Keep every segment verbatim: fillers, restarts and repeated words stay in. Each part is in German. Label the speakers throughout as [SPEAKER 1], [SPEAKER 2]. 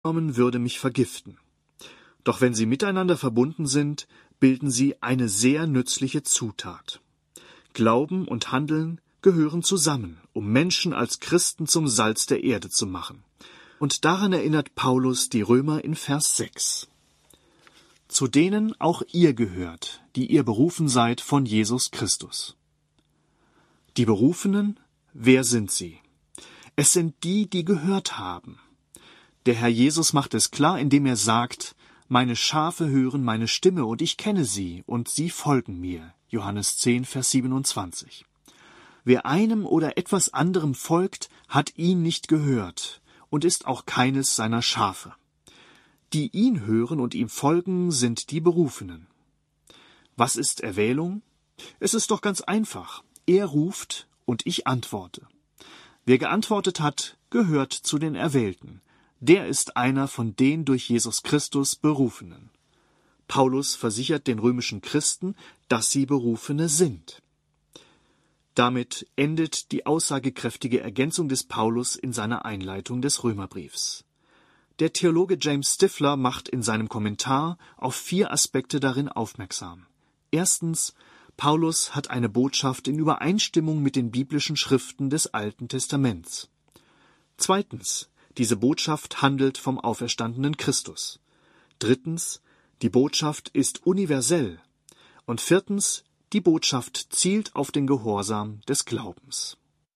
[SPEAKER 1] würde mich vergiften. Doch wenn sie miteinander verbunden sind, bilden sie eine sehr nützliche Zutat. Glauben und Handeln gehören zusammen, um Menschen als Christen zum Salz der Erde zu machen. Und daran erinnert Paulus die Römer in Vers sechs. Zu denen auch ihr gehört, die ihr berufen seid von Jesus Christus. Die Berufenen, wer sind sie? Es sind die, die gehört haben. Der Herr Jesus macht es klar, indem er sagt, meine Schafe hören meine Stimme und ich kenne sie und sie folgen mir. Johannes zehn, Vers siebenundzwanzig. Wer einem oder etwas anderem folgt, hat ihn nicht gehört und ist auch keines seiner Schafe. Die ihn hören und ihm folgen, sind die Berufenen. Was ist Erwählung? Es ist doch ganz einfach. Er ruft und ich antworte. Wer geantwortet hat, gehört zu den Erwählten. Der ist einer von den durch Jesus Christus Berufenen. Paulus versichert den römischen Christen, dass sie Berufene sind. Damit endet die aussagekräftige Ergänzung des Paulus in seiner Einleitung des Römerbriefs. Der Theologe James Stifler macht in seinem Kommentar auf vier Aspekte darin aufmerksam. Erstens, Paulus hat eine Botschaft in Übereinstimmung mit den biblischen Schriften des Alten Testaments. Zweitens, diese Botschaft handelt vom auferstandenen Christus. Drittens, die Botschaft ist universell. Und viertens, die Botschaft zielt auf den Gehorsam des Glaubens.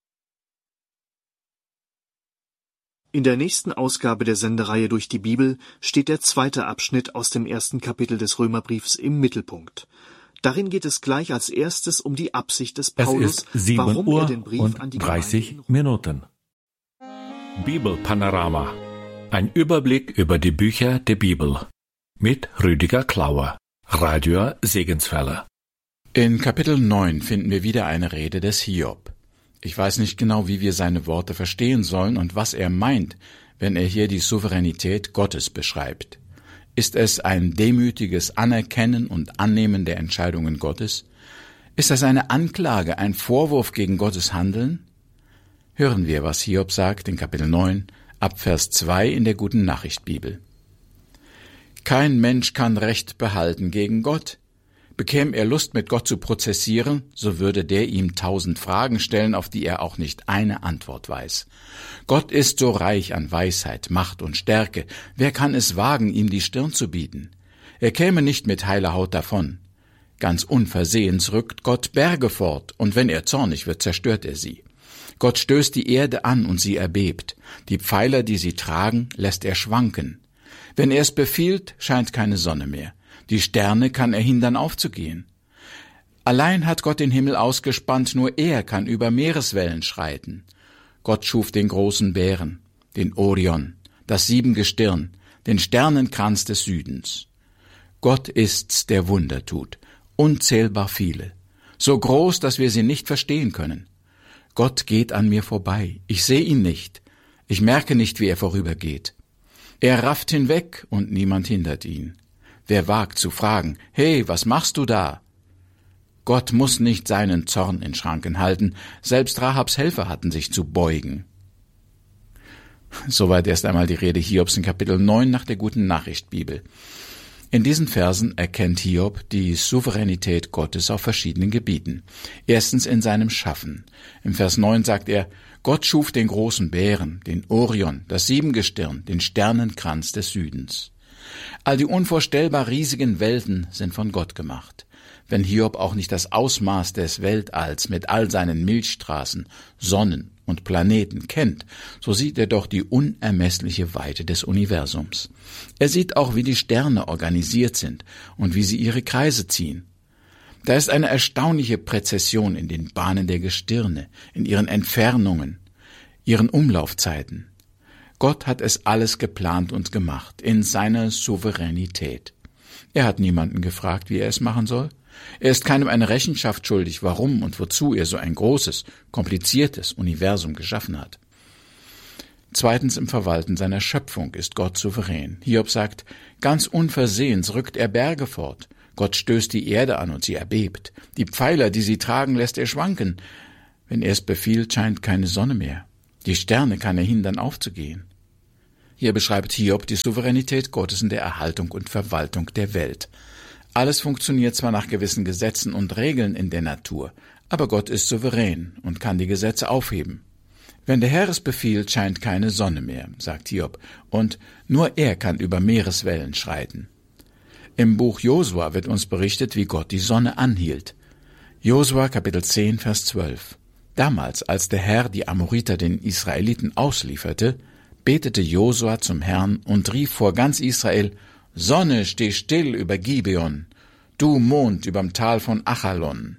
[SPEAKER 1] In der nächsten Ausgabe der Sendereihe durch die Bibel steht der zweite Abschnitt aus dem ersten Kapitel des Römerbriefs im Mittelpunkt. Darin geht es gleich als erstes um die Absicht des Paulus, warum er den Brief an die
[SPEAKER 2] dreißig Minuten. Bibelpanorama. Ein Überblick über die Bücher der Bibel. Mit Rüdiger Klauer. Radio Segenswelle.
[SPEAKER 3] In Kapitel neun finden wir wieder eine Rede des Hiob. Ich weiß nicht genau, wie wir seine Worte verstehen sollen und was er meint, wenn er hier die Souveränität Gottes beschreibt. Ist es ein demütiges Anerkennen und Annehmen der Entscheidungen Gottes? Ist das eine Anklage, ein Vorwurf gegen Gottes Handeln? Hören wir, was Hiob sagt in Kapitel neun, ab Vers zwei in der Guten Nachricht Bibel. Kein Mensch kann Recht behalten gegen Gott. Bekäme er Lust, mit Gott zu prozessieren, so würde der ihm tausend Fragen stellen, auf die er auch nicht eine Antwort weiß. Gott ist so reich an Weisheit, Macht und Stärke. Wer kann es wagen, ihm die Stirn zu bieten? Er käme nicht mit heiler Haut davon. Ganz unversehens rückt Gott Berge fort, und wenn er zornig wird, zerstört er sie. Gott stößt die Erde an und sie erbebt. Die Pfeiler, die sie tragen, lässt er schwanken. Wenn er es befiehlt, scheint keine Sonne mehr. Die Sterne kann er hindern aufzugehen. Allein hat Gott den Himmel ausgespannt, nur er kann über Meereswellen schreiten. Gott schuf den großen Bären, den Orion, das Siebengestirn, den Sternenkranz des Südens. Gott ist's, der Wunder tut, unzählbar viele, so groß, dass wir sie nicht verstehen können. Gott geht an mir vorbei, ich sehe ihn nicht, ich merke nicht, wie er vorübergeht. Er rafft hinweg und niemand hindert ihn. Wer wagt zu fragen, hey, was machst du da? Gott muss nicht seinen Zorn in Schranken halten, selbst Rahabs Helfer hatten sich zu beugen. Soweit erst einmal die Rede Hiobs in Kapitel neun nach der Guten Nachricht Bibel. In diesen Versen erkennt Hiob die Souveränität Gottes auf verschiedenen Gebieten. Erstens in seinem Schaffen. Im Vers neun sagt er, Gott schuf den großen Bären, den Orion, das Siebengestirn, den Sternenkranz des Südens. All die unvorstellbar riesigen Welten sind von Gott gemacht. Wenn Hiob auch nicht das Ausmaß des Weltalls mit all seinen Milchstraßen, Sonnen und Planeten kennt, so sieht er doch die unermessliche Weite des Universums. Er sieht auch, wie die Sterne organisiert sind und wie sie ihre Kreise ziehen. Da ist eine erstaunliche Präzession in den Bahnen der Gestirne, in ihren Entfernungen, ihren Umlaufzeiten. Gott hat es alles geplant und gemacht, in seiner Souveränität. Er hat niemanden gefragt, wie er es machen soll. Er ist keinem eine Rechenschaft schuldig, warum und wozu er so ein großes, kompliziertes Universum geschaffen hat. Zweitens im Verwalten seiner Schöpfung ist Gott souverän. Hiob sagt, ganz unversehens rückt er Berge fort. Gott stößt die Erde an und sie erbebt. Die Pfeiler, die sie tragen, lässt er schwanken. Wenn er es befiehlt, scheint keine Sonne mehr. Die Sterne kann er hindern aufzugehen. Hier beschreibt Hiob die Souveränität Gottes in der Erhaltung und Verwaltung der Welt. Alles funktioniert zwar nach gewissen Gesetzen und Regeln in der Natur, aber Gott ist souverän und kann die Gesetze aufheben. Wenn der Herr es befiehlt, scheint keine Sonne mehr, sagt Hiob, und nur er kann über Meereswellen schreiten. Im Buch Josua wird uns berichtet, wie Gott die Sonne anhielt. Josua Kapitel zehn, Vers zwölf. Damals, als der Herr die Amoriter den Israeliten auslieferte, betete Josua zum Herrn und rief vor ganz Israel: Sonne, steh still über Gibeon, du Mond überm Tal von Achalon.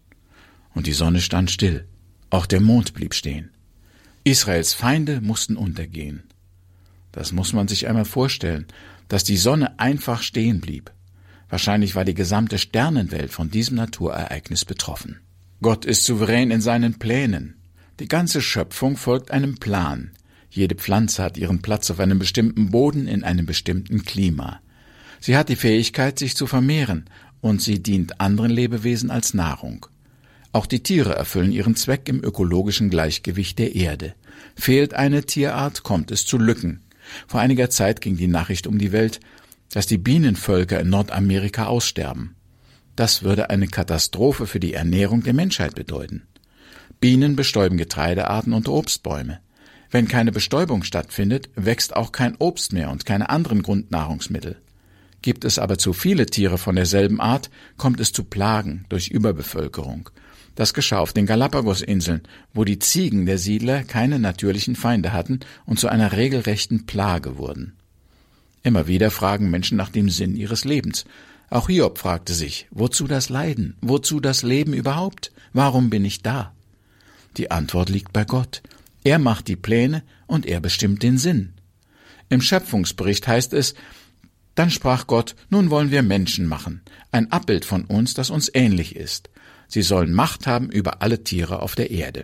[SPEAKER 3] Und die Sonne stand still, auch der Mond blieb stehen. Israels Feinde mussten untergehen. Das muss man sich einmal vorstellen, dass die Sonne einfach stehen blieb. Wahrscheinlich war die gesamte Sternenwelt von diesem Naturereignis betroffen. Gott ist souverän in seinen Plänen. Die ganze Schöpfung folgt einem Plan. Jede Pflanze hat ihren Platz auf einem bestimmten Boden in einem bestimmten Klima. Sie hat die Fähigkeit, sich zu vermehren, und sie dient anderen Lebewesen als Nahrung. Auch die Tiere erfüllen ihren Zweck im ökologischen Gleichgewicht der Erde. Fehlt eine Tierart, kommt es zu Lücken. Vor einiger Zeit ging die Nachricht um die Welt, dass die Bienenvölker in Nordamerika aussterben. Das würde eine Katastrophe für die Ernährung der Menschheit bedeuten. Bienen bestäuben Getreidearten und Obstbäume. Wenn keine Bestäubung stattfindet, wächst auch kein Obst mehr und keine anderen Grundnahrungsmittel. Gibt es aber zu viele Tiere von derselben Art, kommt es zu Plagen durch Überbevölkerung. Das geschah auf den Galapagosinseln, wo die Ziegen der Siedler keine natürlichen Feinde hatten und zu einer regelrechten Plage wurden. Immer wieder fragen Menschen nach dem Sinn ihres Lebens. Auch Hiob fragte sich, wozu das Leiden, wozu das Leben überhaupt, warum bin ich da? Die Antwort liegt bei Gott. Er macht die Pläne und er bestimmt den Sinn. Im Schöpfungsbericht heißt es: Dann sprach Gott, nun wollen wir Menschen machen, ein Abbild von uns, das uns ähnlich ist. Sie sollen Macht haben über alle Tiere auf der Erde.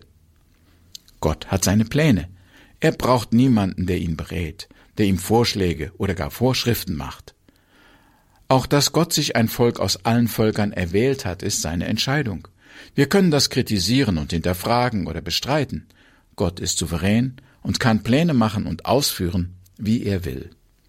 [SPEAKER 3] Gott hat seine Pläne. Er braucht niemanden, der ihn berät, der ihm Vorschläge oder gar Vorschriften macht. Auch dass Gott sich ein Volk aus allen Völkern erwählt hat, ist seine Entscheidung. Wir können das kritisieren und hinterfragen oder bestreiten. Gott ist souverän und kann Pläne machen und ausführen, wie er will.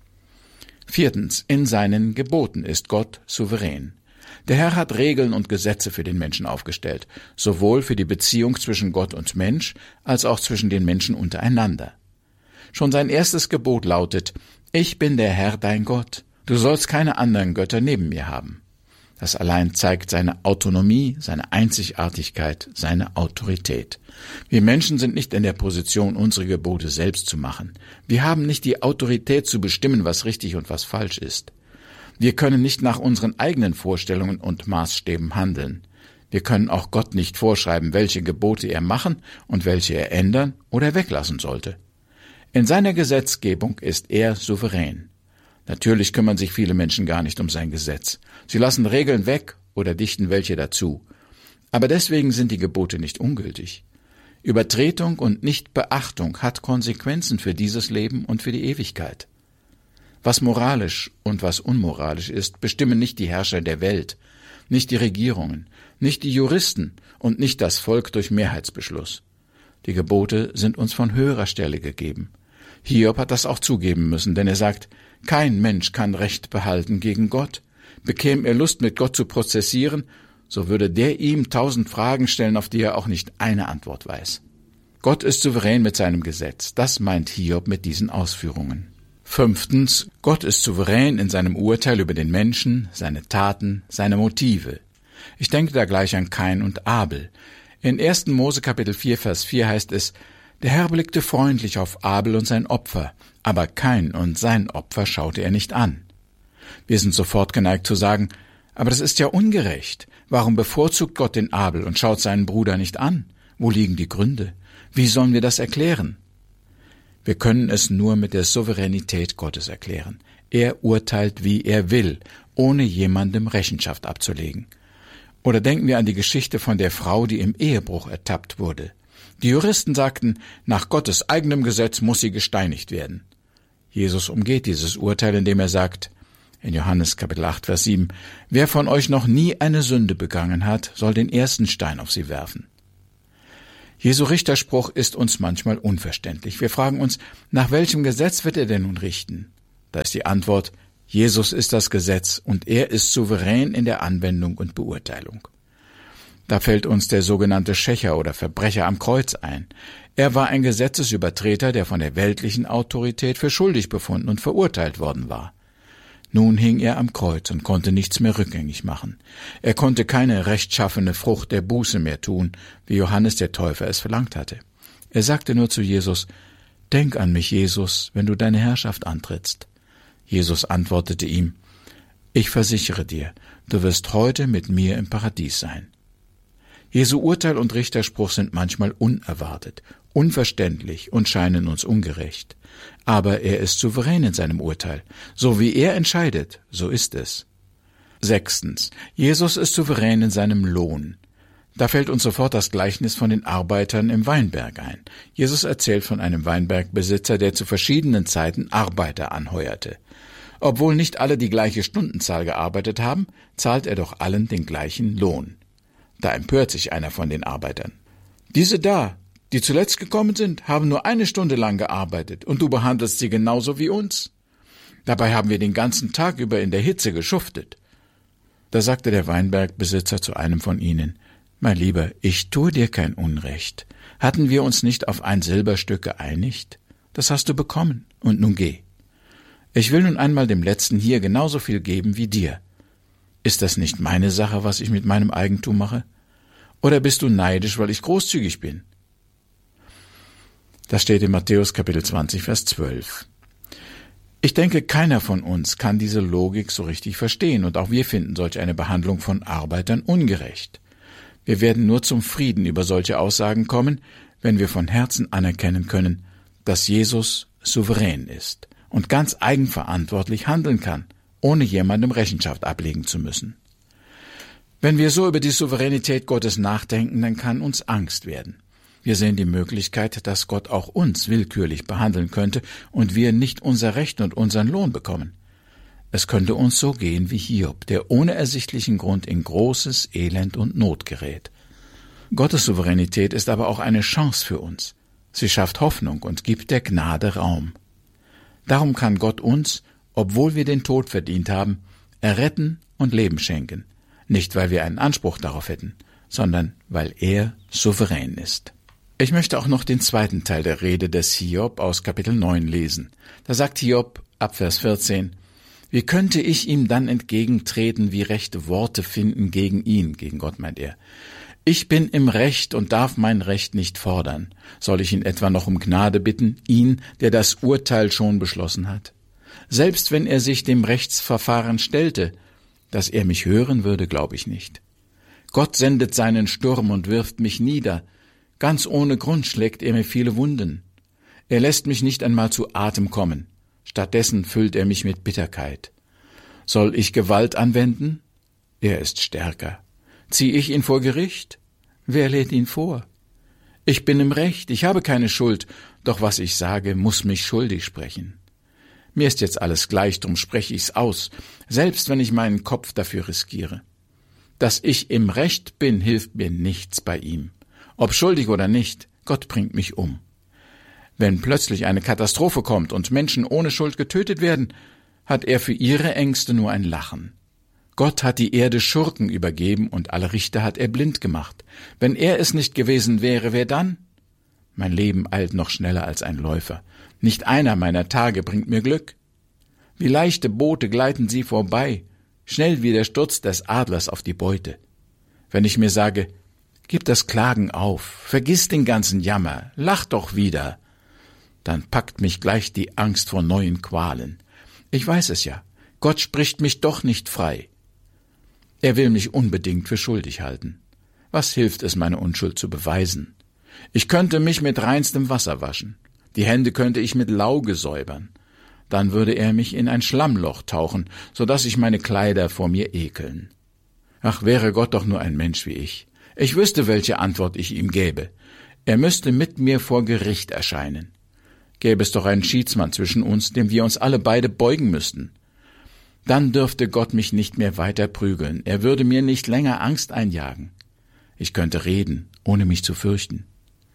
[SPEAKER 3] Viertens, in seinen Geboten ist Gott souverän. Der Herr hat Regeln und Gesetze für den Menschen aufgestellt, sowohl für die Beziehung zwischen Gott und Mensch, als auch zwischen den Menschen untereinander. Schon sein erstes Gebot lautet: Ich bin der Herr, dein Gott. Du sollst keine anderen Götter neben mir haben. Das allein zeigt seine Autonomie, seine Einzigartigkeit, seine Autorität. Wir Menschen sind nicht in der Position, unsere Gebote selbst zu machen. Wir haben nicht die Autorität zu bestimmen, was richtig und was falsch ist. Wir können nicht nach unseren eigenen Vorstellungen und Maßstäben handeln. Wir können auch Gott nicht vorschreiben, welche Gebote er machen und welche er ändern oder weglassen sollte. In seiner Gesetzgebung ist er souverän. Natürlich kümmern sich viele Menschen gar nicht um sein Gesetz. Sie lassen Regeln weg oder dichten welche dazu. Aber deswegen sind die Gebote nicht ungültig. Übertretung und Nichtbeachtung hat Konsequenzen für dieses Leben und für die Ewigkeit. Was moralisch und was unmoralisch ist, bestimmen nicht die Herrscher der Welt, nicht die Regierungen, nicht die Juristen und nicht das Volk durch Mehrheitsbeschluss. Die Gebote sind uns von höherer Stelle gegeben. Hiob hat das auch zugeben müssen, denn er sagt: Kein Mensch kann Recht behalten gegen Gott. Bekäme er Lust, mit Gott zu prozessieren, so würde der ihm tausend Fragen stellen, auf die er auch nicht eine Antwort weiß. Gott ist souverän mit seinem Gesetz. Das meint Hiob mit diesen Ausführungen. Fünftens, Gott ist souverän in seinem Urteil über den Menschen, seine Taten, seine Motive. Ich denke da gleich an Kain und Abel. In ersten Mose Kapitel vier, Vers vier heißt es: Der Herr blickte freundlich auf Abel und sein Opfer, aber Kain und sein Opfer schaute er nicht an. Wir sind sofort geneigt zu sagen: Aber das ist ja ungerecht. Warum bevorzugt Gott den Abel und schaut seinen Bruder nicht an? Wo liegen die Gründe? Wie sollen wir das erklären? Wir können es nur mit der Souveränität Gottes erklären. Er urteilt, wie er will, ohne jemandem Rechenschaft abzulegen. Oder denken wir an die Geschichte von der Frau, die im Ehebruch ertappt wurde. Die Juristen sagten, nach Gottes eigenem Gesetz muss sie gesteinigt werden. Jesus umgeht dieses Urteil, indem er sagt, in Johannes Kapitel acht, Vers sieben, wer von euch noch nie eine Sünde begangen hat, soll den ersten Stein auf sie werfen. Jesu Richterspruch ist uns manchmal unverständlich. Wir fragen uns, nach welchem Gesetz wird er denn nun richten? Da ist die Antwort, Jesus ist das Gesetz und er ist souverän in der Anwendung und Beurteilung. Da fällt uns der sogenannte Schächer oder Verbrecher am Kreuz ein. Er war ein Gesetzesübertreter, der von der weltlichen Autorität für schuldig befunden und verurteilt worden war. Nun hing er am Kreuz und konnte nichts mehr rückgängig machen. Er konnte keine rechtschaffene Frucht der Buße mehr tun, wie Johannes der Täufer es verlangt hatte. Er sagte nur zu Jesus, »Denk an mich, Jesus, wenn du deine Herrschaft antrittst.« Jesus antwortete ihm, »Ich versichere dir, du wirst heute mit mir im Paradies sein.« Jesu Urteil und Richterspruch sind manchmal unerwartet, unverständlich und scheinen uns ungerecht. Aber er ist souverän in seinem Urteil. So wie er entscheidet, so ist es. Sechstens. Jesus ist souverän in seinem Lohn. Da fällt uns sofort das Gleichnis von den Arbeitern im Weinberg ein. Jesus erzählt von einem Weinbergbesitzer, der zu verschiedenen Zeiten Arbeiter anheuerte. Obwohl nicht alle die gleiche Stundenzahl gearbeitet haben, zahlt er doch allen den gleichen Lohn. Da empört sich einer von den Arbeitern. »Diese da, die zuletzt gekommen sind, haben nur eine Stunde lang gearbeitet, und du behandelst sie genauso wie uns. Dabei haben wir den ganzen Tag über in der Hitze geschuftet.« Da sagte der Weinbergbesitzer zu einem von ihnen, »Mein Lieber, ich tue dir kein Unrecht. Hatten wir uns nicht auf ein Silberstück geeinigt? Das hast du bekommen, und nun geh. Ich will nun einmal dem Letzten hier genauso viel geben wie dir. Ist das nicht meine Sache, was ich mit meinem Eigentum mache? Oder bist du neidisch, weil ich großzügig bin?« Das steht in Matthäus Kapitel zwanzig, Vers zwölf. Ich denke, keiner von uns kann diese Logik so richtig verstehen, und auch wir finden solch eine Behandlung von Arbeitern ungerecht. Wir werden nur zum Frieden über solche Aussagen kommen, wenn wir von Herzen anerkennen können, dass Jesus souverän ist und ganz eigenverantwortlich handeln kann, ohne jemandem Rechenschaft ablegen zu müssen. Wenn wir so über die Souveränität Gottes nachdenken, dann kann uns Angst werden. Wir sehen die Möglichkeit, dass Gott auch uns willkürlich behandeln könnte und wir nicht unser Recht und unseren Lohn bekommen. Es könnte uns so gehen wie Hiob, der ohne ersichtlichen Grund in großes Elend und Not gerät. Gottes Souveränität ist aber auch eine Chance für uns. Sie schafft Hoffnung und gibt der Gnade Raum. Darum kann Gott uns, obwohl wir den Tod verdient haben, erretten und Leben schenken. Nicht, weil wir einen Anspruch darauf hätten, sondern weil er souverän ist. Ich möchte auch noch den zweiten Teil der Rede des Hiob aus Kapitel neun lesen. Da sagt Hiob ab Vers vierzehn, »Wie könnte ich ihm dann entgegentreten, wie rechte Worte finden gegen ihn?« Gegen Gott meint er. »Ich bin im Recht und darf mein Recht nicht fordern. Soll ich ihn etwa noch um Gnade bitten, ihn, der das Urteil schon beschlossen hat? Selbst wenn er sich dem Rechtsverfahren stellte, dass er mich hören würde, glaube ich nicht. Gott sendet seinen Sturm und wirft mich nieder. Ganz ohne Grund schlägt er mir viele Wunden. Er lässt mich nicht einmal zu Atem kommen. Stattdessen füllt er mich mit Bitterkeit. Soll ich Gewalt anwenden? Er ist stärker. Zieh ich ihn vor Gericht? Wer lädt ihn vor? Ich bin im Recht, ich habe keine Schuld, doch was ich sage, muss mich schuldig sprechen. Mir ist jetzt alles gleich, drum spreche ich's aus, selbst wenn ich meinen Kopf dafür riskiere. Dass ich im Recht bin, hilft mir nichts bei ihm. Ob schuldig oder nicht, Gott bringt mich um. Wenn plötzlich eine Katastrophe kommt und Menschen ohne Schuld getötet werden, hat er für ihre Ängste nur ein Lachen. Gott hat die Erde Schurken übergeben und alle Richter hat er blind gemacht. Wenn er es nicht gewesen wäre, wer dann? Mein Leben eilt noch schneller als ein Läufer. Nicht einer meiner Tage bringt mir Glück. Wie leichte Boote gleiten sie vorbei, schnell wie der Sturz des Adlers auf die Beute. Wenn ich mir sage, gib das Klagen auf, vergiss den ganzen Jammer, lach doch wieder, dann packt mich gleich die Angst vor neuen Qualen. Ich weiß es ja, Gott spricht mich doch nicht frei. Er will mich unbedingt für schuldig halten. Was hilft es, meine Unschuld zu beweisen? Ich könnte mich mit reinstem Wasser waschen. Die Hände könnte ich mit Lauge säubern. Dann würde er mich in ein Schlammloch tauchen, so dass sich meine Kleider vor mir ekeln. Ach, wäre Gott doch nur ein Mensch wie ich. Ich wüsste, welche Antwort ich ihm gäbe. Er müsste mit mir vor Gericht erscheinen. Gäbe es doch einen Schiedsmann zwischen uns, dem wir uns alle beide beugen müssten. Dann dürfte Gott mich nicht mehr weiter prügeln. Er würde mir nicht länger Angst einjagen. Ich könnte reden, ohne mich zu fürchten.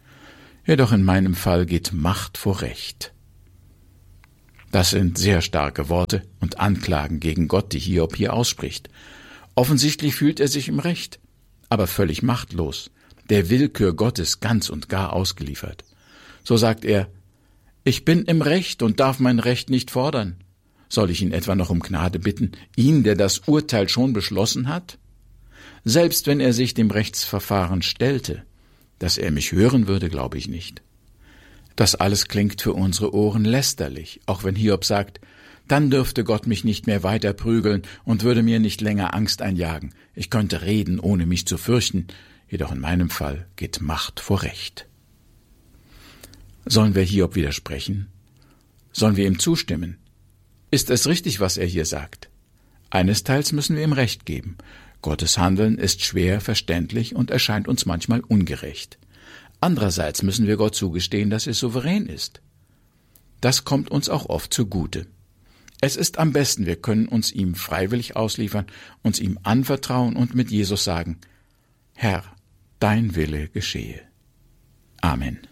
[SPEAKER 3] Jedoch in meinem Fall geht Macht vor Recht. Das sind sehr starke Worte und Anklagen gegen Gott, die Hiob hier ausspricht. Offensichtlich fühlt er sich im Recht, aber völlig machtlos, der Willkür Gottes ganz und gar ausgeliefert. So sagt er: Ich bin im Recht und darf mein Recht nicht fordern. Soll ich ihn etwa noch um Gnade bitten, ihn, der das Urteil schon beschlossen hat? Selbst wenn er sich dem Rechtsverfahren stellte, dass er mich hören würde, glaube ich nicht. Das alles klingt für unsere Ohren lästerlich, auch wenn Hiob sagt, dann dürfte Gott mich nicht mehr weiter prügeln und würde mir nicht länger Angst einjagen. Ich könnte reden, ohne mich zu fürchten, jedoch in meinem Fall geht Macht vor Recht. Sollen wir Hiob widersprechen? Sollen wir ihm zustimmen? Ist es richtig, was er hier sagt? Einesteils müssen wir ihm Recht geben. Gottes Handeln ist schwer verständlich und erscheint uns manchmal ungerecht. Andererseits müssen wir Gott zugestehen, dass er souverän ist. Das kommt uns auch oft zugute. Es ist am besten, wir können uns ihm freiwillig ausliefern, uns ihm anvertrauen und mit Jesus sagen: Herr, dein Wille geschehe. Amen.